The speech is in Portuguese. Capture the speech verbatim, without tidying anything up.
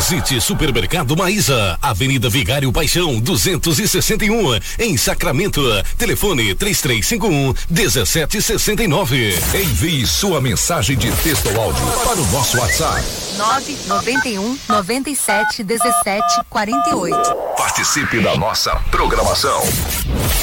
Visite Supermercado Maísa, Avenida Vigário Paixão, duzentos e sessenta e um, em Sacramento. Telefone três três cinco um, um sete seis nove. Envie sua mensagem de texto ou áudio para o nosso WhatsApp. nove nove um, nove sete, um sete, quatro oito. Participe da nossa programação.